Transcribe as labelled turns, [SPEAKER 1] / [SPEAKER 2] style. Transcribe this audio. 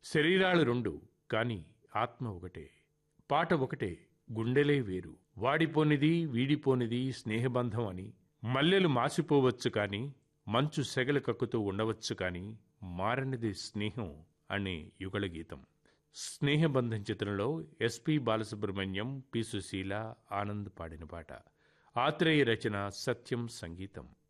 [SPEAKER 1] శరీరాలు రెండు, కాని ఆత్మ ఒకటే. పాట ఒకటే, గుండెలే వేరు. వాడిపోనిది వీడిపోనిది స్నేహబంధం అని. మల్లెలు మాసిపోవచ్చు కాని, మంచు సెగలు కక్కుతూ ఉండవచ్చు కాని, మారనిది స్నేహం అనే యుగళ గీతం. స్నేహబంధం చిత్రంలో ఎస్పి బాలసుబ్రహ్మణ్యం, పి సుశీల, ఆనంద్ పాడిన పాట. ఆత్రేయ రచన, సత్యం సంగీతం.